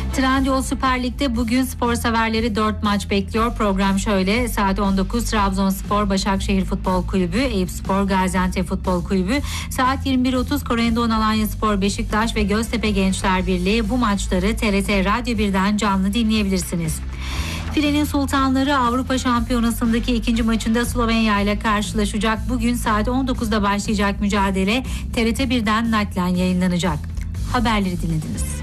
Trendyol Süper Lig'de bugün spor severleri 4 maç bekliyor. Program şöyle: saat 19 Trabzonspor Başakşehir Futbol Kulübü, Eyüpspor Gaziantep Futbol Kulübü, saat 21.30 Korendon Alanyaspor Beşiktaş ve Göztepe Gençler Birliği. Bu maçları TRT Radyo 1'den canlı dinleyebilirsiniz. Filenin Sultanları Avrupa Şampiyonası'ndaki ikinci maçında Slovenya ile karşılaşacak. Bugün saat 19'da başlayacak mücadele TRT 1'den naklen yayınlanacak. Haberleri dinlediniz.